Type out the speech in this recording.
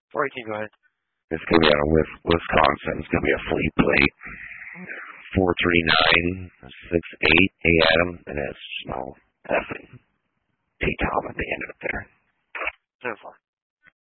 418, go ahead. It's going to be out of Wisconsin. It's going to be a fleet plate. 43968 AM, and it's no effing T-Tom at the end of it there. 10-4.